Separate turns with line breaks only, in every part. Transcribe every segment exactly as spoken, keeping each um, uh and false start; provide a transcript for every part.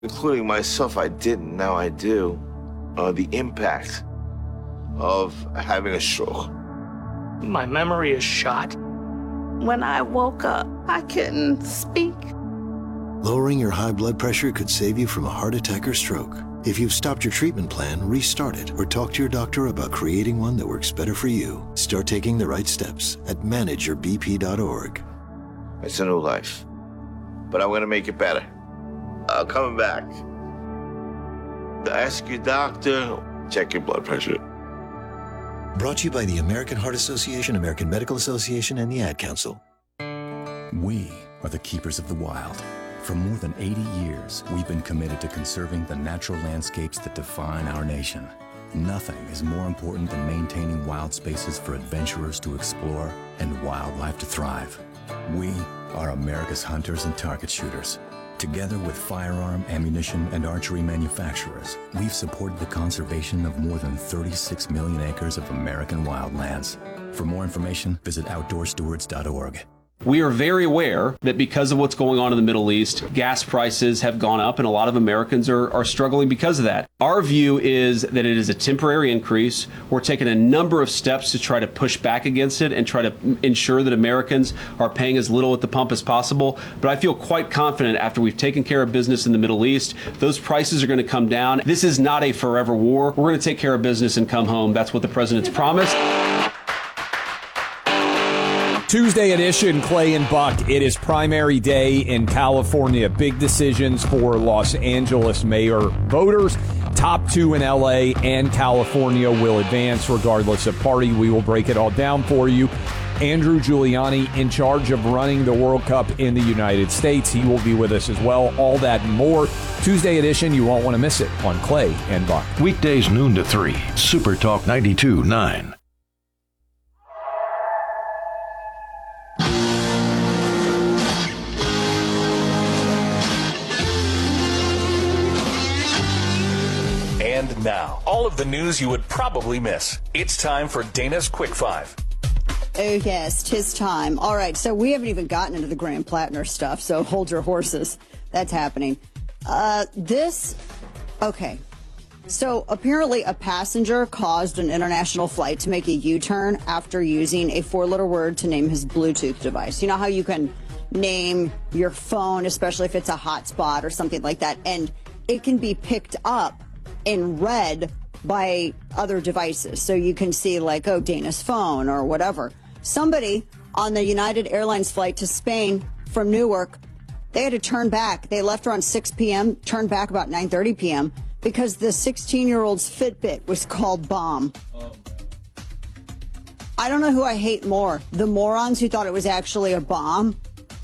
including myself, I didn't, now I do, uh, the impact of having a stroke.
My memory is shot.
When I woke up, I couldn't speak.
Lowering your high blood pressure could save you from a heart attack or stroke. If you've stopped your treatment plan, restart it or talk to your doctor about creating one that works better for you. Start taking the right steps at manage your b p dot org.
It's a new life, but I'm going to make it better. Uh, coming back. Ask your doctor, check your blood pressure.
Brought to you by the American Heart Association, American Medical Association, and the Ad Council.
We are the keepers of the wild. For more than eighty years, we've been committed to conserving the natural landscapes that define our nation. Nothing is more important than maintaining wild spaces for adventurers to explore and wildlife to thrive. We are America's hunters and target shooters. Together with firearm, ammunition, and archery manufacturers, we've supported the conservation of more than thirty-six million acres of American wildlands. For more information, visit outdoor stewards dot org.
We are very aware that because of what's going on in the Middle East, gas prices have gone up and a lot of Americans are, are struggling because of that. Our view is that it is a temporary increase. We're taking a number of steps to try to push back against it and try to ensure that Americans are paying as little at the pump as possible. But I feel quite confident after we've taken care of business in the Middle East, those prices are going to come down. This is not a forever war. We're going to take care of business and come home. That's what the president's promised.
Tuesday edition, Clay and Buck. It is primary day in California. Big decisions for Los Angeles mayor voters. Top two in L A and California will advance regardless of party. We will break it all down for you. Andrew Giuliani in charge of running the World Cup in the United States. He will be with us as well. All that and more. Tuesday edition, you won't want to miss it on Clay and Buck.
Weekdays noon to three. Super Talk ninety-two point nine.
And now, all of the news you would probably miss. It's time for Dana's Quick Five.
Oh, yes, 'tis time. All right, so we haven't even gotten into the Graham Plattner stuff, so hold your horses. That's happening. Uh, this, okay. So apparently a passenger caused an international flight to make a U-turn after using a four-letter word to name his Bluetooth device. You know how you can name your phone, especially if it's a hotspot or something like that, and it can be picked up and read by other devices. So you can see like, oh, Dana's phone or whatever. Somebody on the United Airlines flight to Spain from Newark, they had to turn back. They left around six p.m., turned back about nine thirty p.m. because the sixteen-year-old's Fitbit was called Bomb. I don't know who I hate more, the morons who thought it was actually a bomb.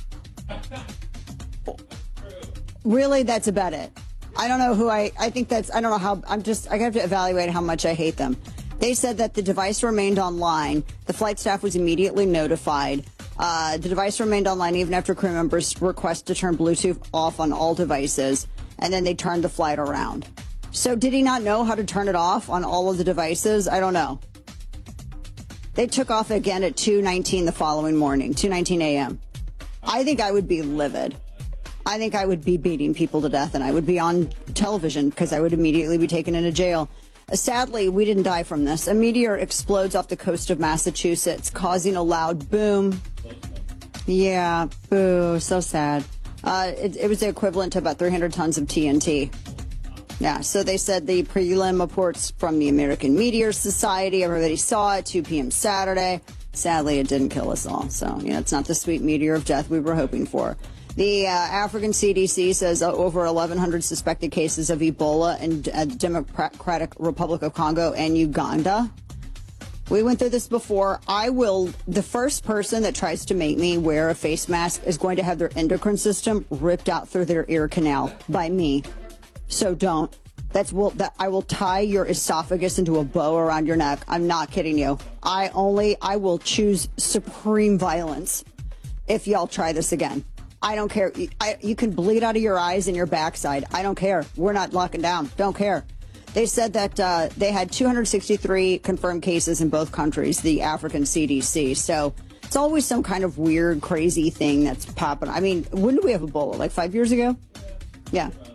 Really, that's about it. I don't know who I, I think that's, I don't know how, I'm just, I have to evaluate how much I hate them. They said that the device remained online. The flight staff was immediately notified. Uh, the device remained online even after crew members request to turn Bluetooth off on all devices, and then they turned the flight around. So did he not know how to turn it off on all of the devices? I don't know. They took off again at two nineteen the following morning, two nineteen a.m. I think I would be livid. I think I would be beating people to death, and I would be on television because I would immediately be taken into jail. Uh, sadly, we didn't die from this. A meteor explodes off the coast of Massachusetts, causing a loud boom. Yeah, boo, so sad. Uh, it, it was the equivalent to about three hundred tons of T N T. Yeah, so they said the prelim reports from the American Meteor Society, everybody saw it, two p.m. Saturday. Sadly, it didn't kill us all. So, you know, it's not the sweet meteor of death we were hoping for. The uh, African C D C says uh, over eleven hundred suspected cases of Ebola in uh, Democratic Republic of Congo and Uganda. We went through this before. I will, the first person that tries to make me wear a face mask is going to have their endocrine system ripped out through their ear canal by me. So don't. That's will that I will tie your esophagus into a bow around your neck. I'm not kidding you. I only, I will choose supreme violence if y'all try this again. I don't care. I, you can bleed out of your eyes and your backside. I don't care. We're not locking down. Don't care. They said that uh, they had two hundred sixty-three confirmed cases in both countries, the African C D C. So it's always some kind of weird, crazy thing that's popping. I mean, when did we have Ebola? Like five years ago? Yeah.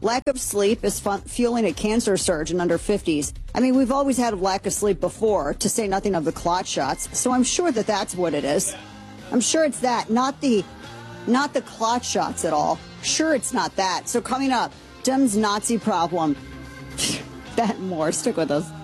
Lack of sleep is fun- fueling a cancer surge in under fifties. I mean, we've always had a lack of sleep before, to say nothing of the clot shots. So I'm sure that that's what it is. I'm sure it's that, not the, not the clot shots at all. Sure, it's not that. So coming up, Dems' Nazi problem. That and more. Stick with us.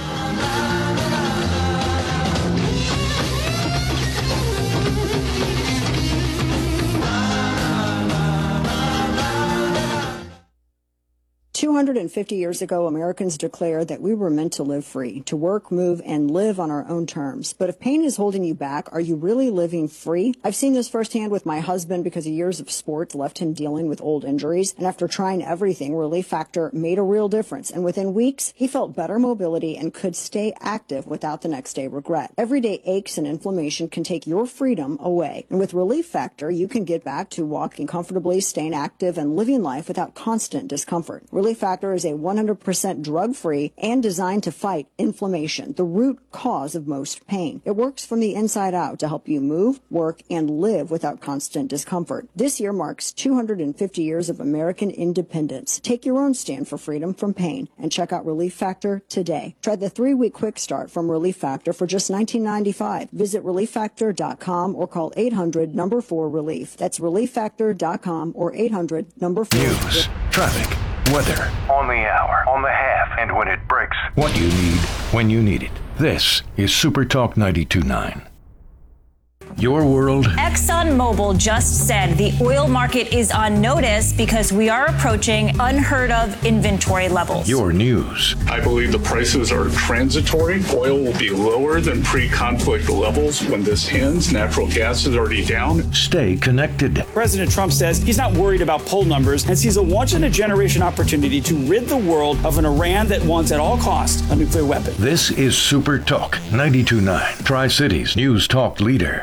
two hundred fifty years ago, Americans declared that we were meant to live free, to work, move, and live on our own terms. But if pain is holding you back, are you really living free? I've seen this firsthand with my husband because years of sports left him dealing with old injuries. And after trying everything, Relief Factor made a real difference. And within weeks, he felt better mobility and could stay active without the next day regret. Everyday aches and inflammation can take your freedom away. And with Relief Factor, you can get back to walking comfortably, staying active, and living life without constant discomfort. Relief Factor is a one hundred percent drug-free and designed to fight inflammation, the root cause of most pain. It works from the inside out to help you move, work, and live without constant discomfort. This year marks two hundred fifty years of American independence. Take your own stand for freedom from pain and check out Relief Factor today. Try the three-week quick start from Relief Factor for just nineteen ninety-five dollars. Visit relief factor dot com or call eight hundred number four relief. That's relief factor dot com or eight hundred number four.
News, traffic, weather.
On the hour, on the half, and when it breaks.
What you need, when you need it. This is Super Talk ninety-two point nine. Your world.
ExxonMobil just said the oil market is on notice because we are approaching unheard of inventory levels.
Your news.
I believe the prices are transitory. Oil will be lower than pre-conflict levels when this ends. Natural gas is already down.
Stay connected.
President Trump says he's not worried about poll numbers and sees a once-in-a-generation opportunity to rid the world of an Iran that wants at all costs a nuclear weapon.
This is Super Talk ninety-two point nine, Tri-Cities News Talk leader.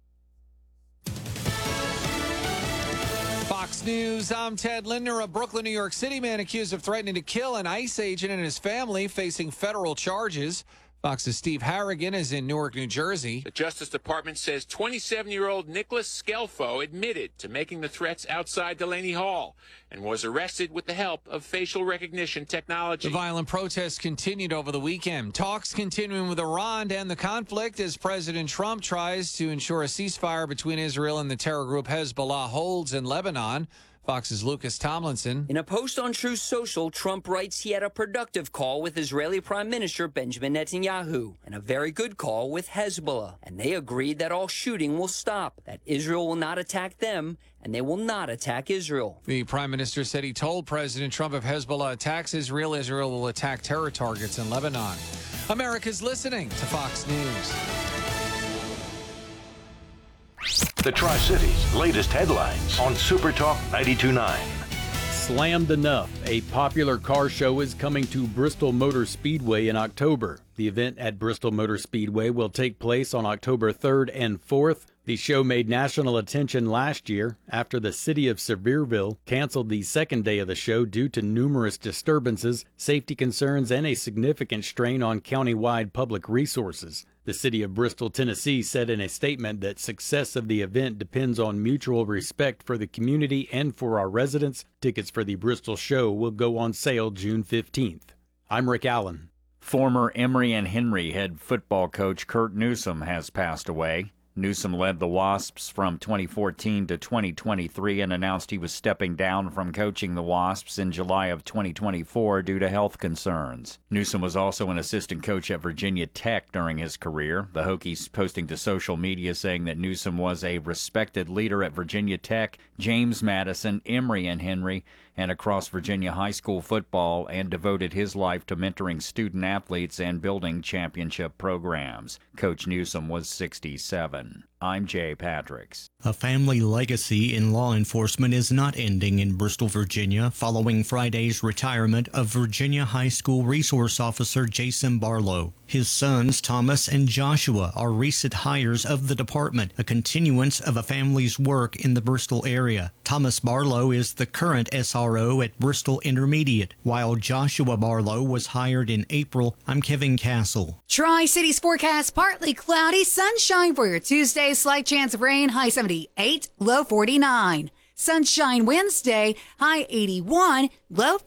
News. I'm Ted Lindner. A Brooklyn, New York City man accused of threatening to kill an ICE agent and his family facing federal charges. Fox's Steve Harrigan is in Newark, New Jersey.
The Justice Department says twenty-seven-year-old Nicholas Scelfo admitted to making the threats outside Delaney Hall and was arrested with the help of facial recognition technology.
The violent protests continued over the weekend. Talks continuing with Iran to end the conflict as President Trump tries to ensure a ceasefire between Israel and the terror group Hezbollah holds in Lebanon. Fox's Lucas Tomlinson.
In a post on Truth Social, Trump writes he had a productive call with Israeli Prime Minister Benjamin Netanyahu and a very good call with Hezbollah. And they agreed that all shooting will stop, that Israel will not attack them, and they will not attack Israel.
The prime minister said he told President Trump if Hezbollah attacks Israel, Israel will attack terror targets in Lebanon. America's listening to Fox News.
The Tri-Cities' latest headlines on Super Talk ninety-two point nine.
Slammed Enough, a popular car show, is coming to Bristol Motor Speedway in October. The event at Bristol Motor Speedway will take place on October third and fourth. The show made national attention last year after the city of Sevierville canceled the second day of the show due to numerous disturbances, safety concerns, and a significant strain on county-wide public resources. The city of Bristol, Tennessee said in a statement that success of the event depends on mutual respect for the community and for our residents. Tickets for the Bristol show will go on sale June fifteenth. I'm Rick Allen.
Former Emory and Henry head football coach Curt Newsome has passed away. Newsome led the Wasps from twenty fourteen to twenty twenty-three and announced he was stepping down from coaching the Wasps in July of twenty twenty-four due to health concerns. Newsome was also an assistant coach at Virginia Tech during his career. The Hokies posting to social media saying that Newsome was a respected leader at Virginia Tech, James Madison, Emory and Henry, and across Virginia high school football, and devoted his life to mentoring student athletes and building championship programs. Coach Newsome was sixty-seven. I'm Jay Patricks.
A family legacy in law enforcement is not ending in Bristol, Virginia, following Friday's retirement of Virginia High School Resource Officer Jason Barlow. His sons, Thomas and Joshua, are recent hires of the department, a continuance of a family's work in the Bristol area. Thomas Barlow is the current S R O at Bristol Intermediate, while Joshua Barlow was hired in April. I'm Kevin Castle.
Tri-Cities forecast: partly cloudy, sunshine for your Tuesday, slight chance of rain, high seventy-eight, low forty-nine.
Sunshine Wednesday, high eighty-one, low